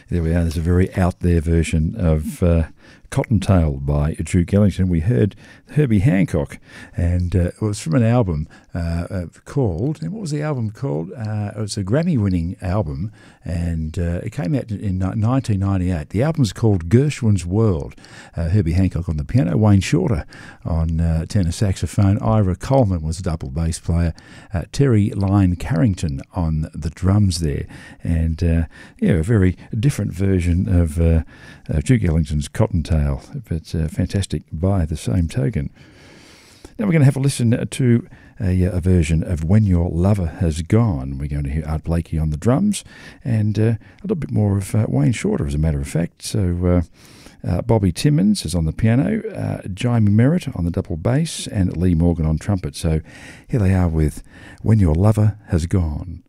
There we are. There's a very out there version of Cottontail by Duke Ellington. We heard Herbie Hancock, and it was from an album called, what was the album called? It was a Grammy-winning album, and it came out in 1998. The album's called Gershwin's World. Herbie Hancock on the piano, Wayne Shorter on tenor saxophone, Ira Coleman was a double bass player, Terry Lyne Carrington on the drums there, and a very different version of Duke Ellington's Cottontail, but fantastic by the same token. Now we're going to have a listen to a version of When Your Lover Has Gone. We're going to hear Art Blakey on the drums and a little bit more of Wayne Shorter, as a matter of fact. So Bobby Timmons is on the piano, Jamie Merritt on the double bass, and Lee Morgan on trumpet. So here they are with When Your Lover Has Gone.